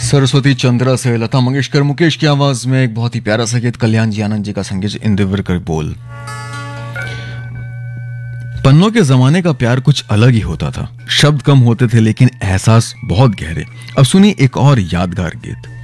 सरस्वती चंद्रा से लता मंगेशकर, मुकेश की आवाज में एक बहुत ही प्यारा सा गीत, कल्याण जी आनंद जी का संगीत, इंदिवर कर बोल। पन्नों के जमाने का प्यार कुछ अलग ही होता था। शब्द कम होते थे लेकिन एहसास बहुत गहरे। अब सुनिए एक और यादगार गीत।